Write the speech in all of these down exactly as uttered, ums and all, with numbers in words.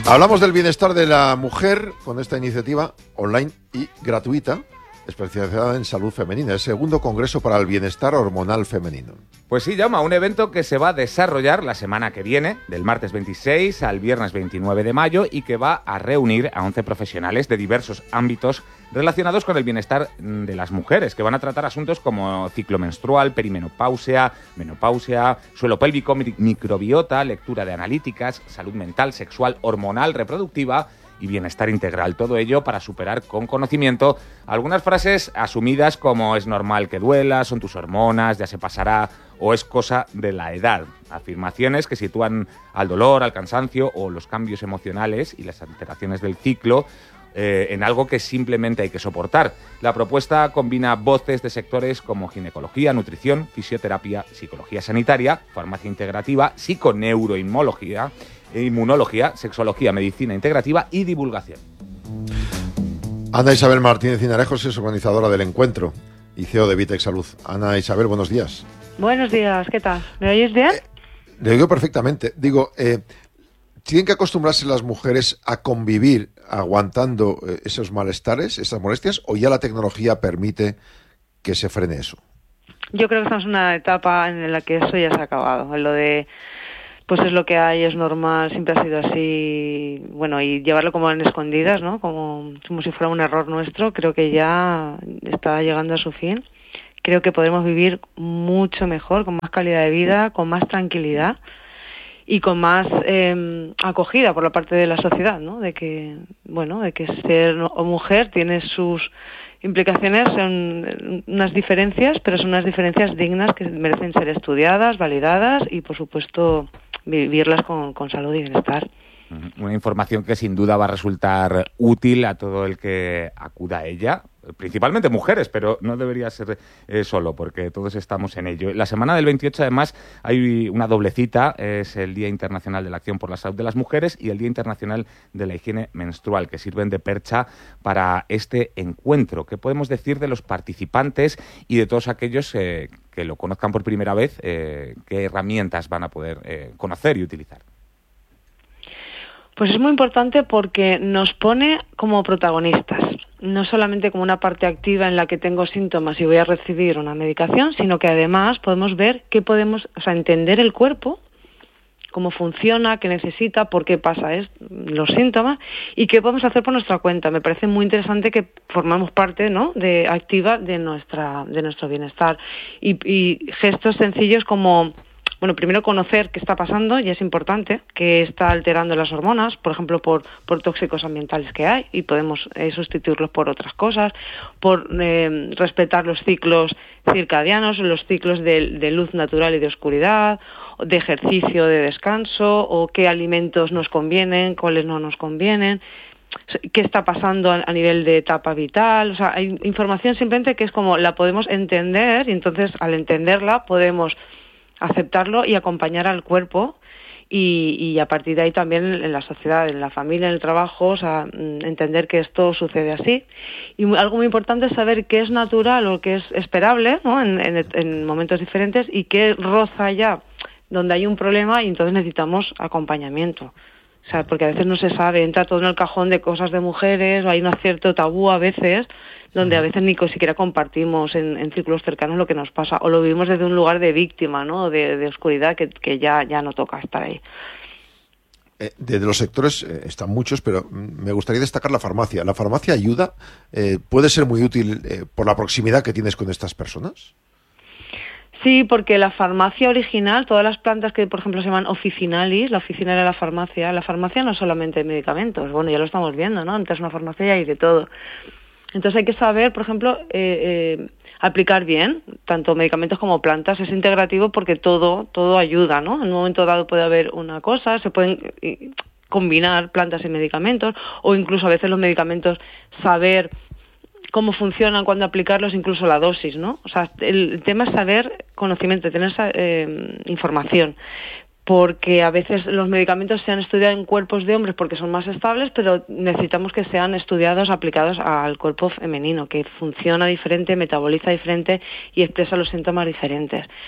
Hablamos del bienestar de la mujer con esta iniciativa online y gratuita, especializada en salud femenina, el segundo Congreso para el Bienestar Hormonal Femenino. Pues sí, Jaume, un evento que se va a desarrollar la semana que viene, del martes veintiséis al viernes veintinueve de mayo, y que va a reunir a once profesionales de diversos ámbitos relacionados con el bienestar de las mujeres, que van a tratar asuntos como ciclo menstrual, perimenopausia, menopausia, suelo pélvico, microbiota, lectura de analíticas, salud mental, sexual, hormonal, reproductiva y bienestar integral. Todo ello para superar con conocimiento algunas frases asumidas como es normal que duela, son tus hormonas, ya se pasará o es cosa de la edad. Afirmaciones que sitúan al dolor, al cansancio o los cambios emocionales y las alteraciones del ciclo eh, en algo que simplemente hay que soportar. La propuesta combina voces de sectores como ginecología, nutrición, fisioterapia, psicología sanitaria, farmacia integrativa, psiconeuroinmunología, inmunología, sexología, medicina integrativa y divulgación. Ana Isabel Martínez Cinarejos es organizadora del encuentro y C E O de Vitex Salud. Ana Isabel, buenos días. Buenos días, ¿qué tal? ¿Me oyes bien? Eh, le oigo perfectamente. Digo, eh, ¿tienen que acostumbrarse las mujeres a convivir aguantando eh, esos malestares, esas molestias, o ya la tecnología permite que se frene eso? Yo creo que estamos en una etapa en la que eso ya se ha acabado, en lo de pues es lo que hay, es normal, siempre ha sido así, bueno, y llevarlo como en escondidas, ¿no? Como, como si fuera un error nuestro, creo que ya está llegando a su fin. Creo que podemos vivir mucho mejor, con más calidad de vida, con más tranquilidad y con más eh, acogida por la parte de la sociedad, ¿no? De que, bueno, de que ser o mujer tiene sus implicaciones, son unas diferencias, pero son unas diferencias dignas que merecen ser estudiadas, validadas y, por supuesto, vivirlas con, con salud y bienestar. Una información que sin duda va a resultar útil a todo el que acuda a ella, principalmente mujeres, pero no debería ser eh, solo, porque todos estamos en ello. La semana del veintiocho, además, hay una doble cita, es el Día Internacional de la Acción por la Salud de las Mujeres y el Día Internacional de la Higiene Menstrual, que sirven de percha para este encuentro. ¿Qué podemos decir de los participantes y de todos aquellos eh, que lo conozcan por primera vez? Eh, ¿Qué herramientas van a poder eh, conocer y utilizar? Pues es muy importante porque nos pone como protagonistas, no solamente como una parte activa en la que tengo síntomas y voy a recibir una medicación, sino que además podemos ver qué podemos, o sea, entender el cuerpo, cómo funciona, qué necesita, por qué pasa es, los síntomas y qué podemos hacer por nuestra cuenta. Me parece muy interesante que formamos parte, ¿no?, de activa de nuestra de nuestro bienestar y, y gestos sencillos como, bueno, primero conocer qué está pasando, y es importante, que está alterando las hormonas, por ejemplo, por, por tóxicos ambientales que hay, y podemos eh, sustituirlos por otras cosas, por eh, respetar los ciclos circadianos, los ciclos de, de luz natural y de oscuridad, de ejercicio, de descanso, o qué alimentos nos convienen, cuáles no nos convienen, qué está pasando a nivel de etapa vital. O sea, hay información simplemente que es como la podemos entender, y entonces al entenderla podemos aceptarlo y acompañar al cuerpo y, y a partir de ahí también en la sociedad, en la familia, en el trabajo, o sea, entender que esto sucede así. Y algo muy importante es saber qué es natural o qué es esperable, ¿no?, en, en, en momentos diferentes, y qué roza ya donde hay un problema y entonces necesitamos acompañamiento. O sea, porque a veces no se sabe, entra todo en el cajón de cosas de mujeres, o hay un cierto tabú a veces, donde a veces ni siquiera compartimos en, en círculos cercanos lo que nos pasa, o lo vivimos desde un lugar de víctima, ¿no?, de, de oscuridad, que, que ya, ya no toca estar ahí. Eh, de, de los sectores eh, están muchos, pero me gustaría destacar la farmacia. ¿La farmacia ayuda? Eh, ¿Puede ser muy útil eh, por la proximidad que tienes con estas personas? Sí, porque la farmacia original, todas las plantas que, por ejemplo, se llaman officinalis, la oficina de la farmacia, la farmacia no es solamente medicamentos, bueno, ya lo estamos viendo, ¿no? Entras a una farmacia y hay de todo. Entonces hay que saber, por ejemplo, eh, eh, aplicar bien tanto medicamentos como plantas. Es integrativo porque todo todo ayuda, ¿no? En un momento dado puede haber una cosa, se pueden eh, combinar plantas y medicamentos, o incluso a veces los medicamentos saber cómo funcionan, cuándo aplicarlos, incluso la dosis, ¿no? O sea, el tema es saber conocimiento, tener esa eh, información. Porque a veces los medicamentos se han estudiado en cuerpos de hombres porque son más estables, pero necesitamos que sean estudiados, aplicados al cuerpo femenino, que funciona diferente, metaboliza diferente y expresa los síntomas diferentes.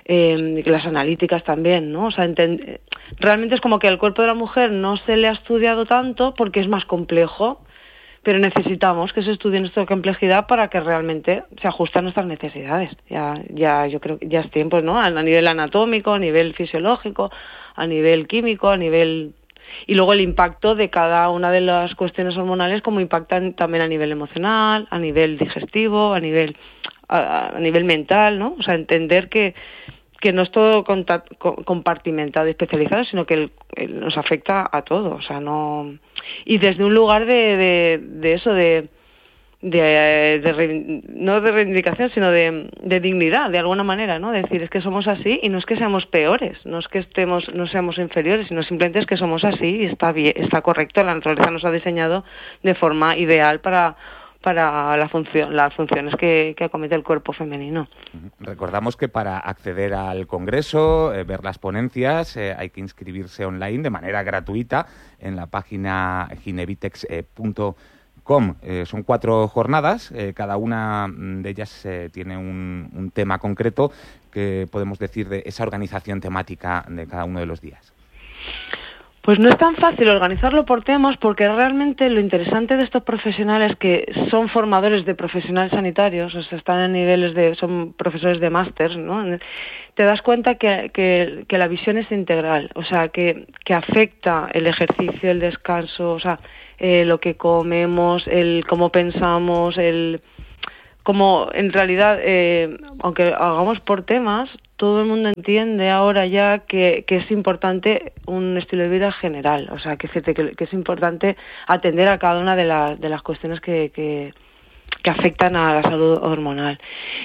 eh, las analíticas también, ¿no? O sea, enten- realmente es como que el cuerpo de la mujer no se le ha estudiado tanto porque es más complejo, pero necesitamos que se estudie nuestra complejidad para que realmente se ajuste a nuestras necesidades. Ya, ya, yo creo que ya es tiempo, ¿no? A nivel anatómico, a nivel fisiológico, a nivel químico, a nivel... Y luego el impacto de cada una de las cuestiones hormonales, como impactan también a nivel emocional, a nivel digestivo, a nivel, a, a nivel mental, ¿no? O sea, entender que que no es todo compartimentado y especializado, sino que el, el, nos afecta a todo, o sea, no... Y desde un lugar de, de, de eso, de, de, de... no de reivindicación, sino de, de dignidad, de alguna manera, ¿no? De decir, es que somos así y no es que seamos peores, no es que estemos, no seamos inferiores, sino simplemente es que somos así y está bien, está correcto, la naturaleza nos ha diseñado de forma ideal para... para la función, las funciones que, que acomete el cuerpo femenino. Recordamos que para acceder al Congreso, eh, ver las ponencias, eh, hay que inscribirse online de manera gratuita en la página ginevitex punto com. Eh, son cuatro jornadas, eh, cada una de ellas eh, tiene un, un tema concreto. Que podemos decir de esa organización temática de cada uno de los días. Pues no es tan fácil organizarlo por temas, porque realmente lo interesante de estos profesionales que son formadores de profesionales sanitarios, o sea, están en niveles de, son profesores de máster, ¿no? Te das cuenta que, que, que la visión es integral, o sea, que, que afecta el ejercicio, el descanso, o sea, eh, lo que comemos, el cómo pensamos, el como en realidad, eh, aunque hagamos por temas, todo el mundo entiende ahora ya que, que es importante un estilo de vida general, o sea, que, que, que es importante atender a cada una de, la, de las cuestiones que, que, que afectan a la salud hormonal.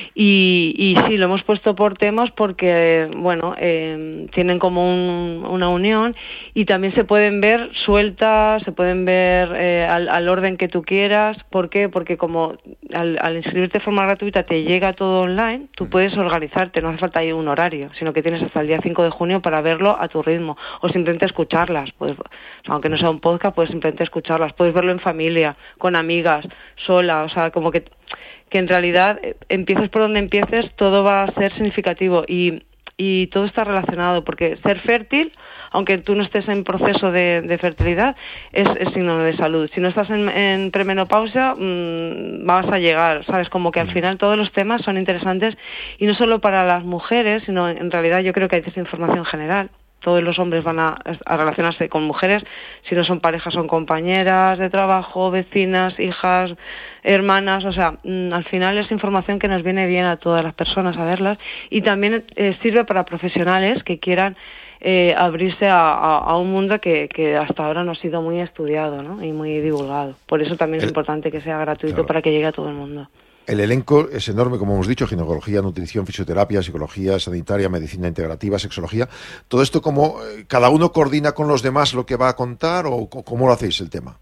Y, y sí, lo hemos puesto por temas porque, bueno, eh, tienen como un, una unión y también se pueden ver sueltas, se pueden ver eh, al, al orden que tú quieras. ¿Por qué? Porque como al, al inscribirte de forma gratuita te llega todo online, tú puedes organizarte, no hace falta ahí un horario, sino que tienes hasta el día cinco de junio para verlo a tu ritmo o simplemente escucharlas. Pues, aunque no sea un podcast, puedes simplemente escucharlas. Puedes verlo en familia, con amigas, sola, o sea, como que, que en realidad empieces por donde empieces, todo va a ser significativo y, y todo está relacionado, porque ser fértil, aunque tú no estés en proceso de, de fertilidad, es, es signo de salud. Si no estás en, en premenopausia, mmm, vas a llegar, ¿sabes? Como que al final todos los temas son interesantes y no solo para las mujeres, sino en realidad yo creo que hay desinformación general. Todos los hombres van a, a relacionarse con mujeres, si no son parejas, son compañeras de trabajo, vecinas, hijas, hermanas, o sea, mmm, al final es información que nos viene bien a todas las personas a verlas y también eh, sirve para profesionales que quieran eh, abrirse a, a, a un mundo que, que hasta ahora no ha sido muy estudiado, ¿no? Y muy divulgado. Por eso también es el, importante que sea gratuito, claro, para que llegue a todo el mundo. El elenco es enorme, como hemos dicho: ginecología, nutrición, fisioterapia, psicología sanitaria, medicina integrativa, sexología. Todo esto, ¿cómo cada uno coordina con los demás lo que va a contar o cómo lo hacéis el tema?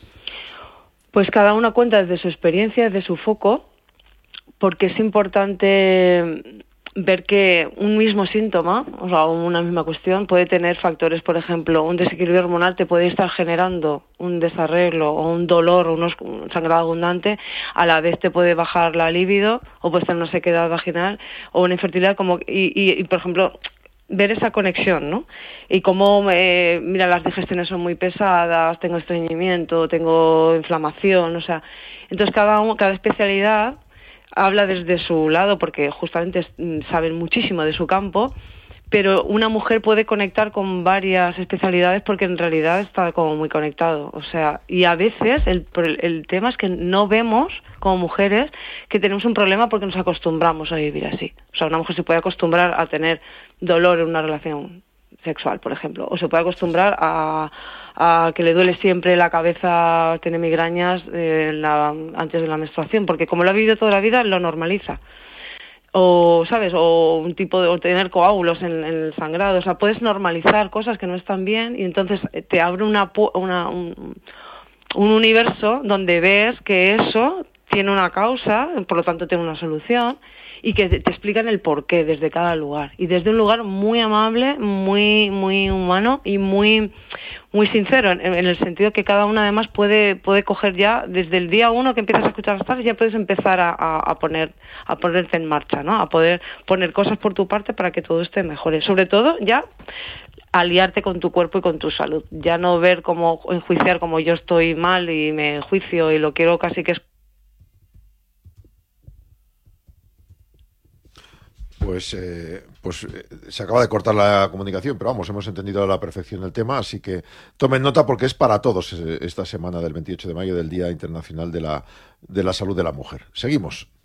Pues cada uno cuenta desde su experiencia, desde su foco, porque es importante ver que un mismo síntoma, o sea, una misma cuestión, puede tener factores. Por ejemplo, un desequilibrio hormonal te puede estar generando un desarreglo o un dolor o un sangrado abundante, a la vez te puede bajar la libido o puedes tener una sequedad vaginal o una infertilidad, como y, y, y por ejemplo, ver esa conexión, ¿no? Y cómo, eh, mira, las digestiones son muy pesadas, tengo estreñimiento, tengo inflamación, o sea, entonces cada uno, cada especialidad habla desde su lado porque justamente saben muchísimo de su campo, pero una mujer puede conectar con varias especialidades porque en realidad está como muy conectado. O sea, y a veces el, el tema es que no vemos como mujeres que tenemos un problema porque nos acostumbramos a vivir así. O sea, una mujer se puede acostumbrar a tener dolor en una relación sexual, por ejemplo, o se puede acostumbrar a, a que le duele siempre la cabeza, tiene migrañas eh, la, antes de la menstruación, porque como lo ha vivido toda la vida, lo normaliza. O, ¿sabes? O un tipo de, o tener coágulos en, en el sangrado. O sea, puedes normalizar cosas que no están bien y entonces te abre una, una un, un universo donde ves que eso tiene una causa, por lo tanto tiene una solución, y que te, te explican el porqué desde cada lugar. Y desde un lugar muy amable, muy muy humano y muy muy sincero, en, en el sentido que cada una además puede puede coger ya, desde el día uno que empiezas a escuchar las frases, ya puedes empezar a, a, a poner a ponerte en marcha, ¿no? A poder poner cosas por tu parte para que todo esté mejor. Sobre todo, ya aliarte con tu cuerpo y con tu salud. Ya no ver como enjuiciar como yo estoy mal y me enjuicio y lo quiero casi que es. Pues, eh, pues eh, se acaba de cortar la comunicación, pero vamos, hemos entendido a la perfección el tema, así que tomen nota porque es para todos eh, esta semana del veintiocho de mayo, del Día Internacional de la, de la Salud de la Mujer. Seguimos.